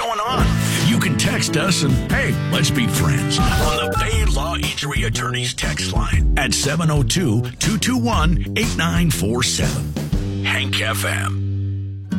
going on? You can text us and, hey, let's be friends on the Bay Law Injury Attorneys text line at 702-221-8947. Hank FM.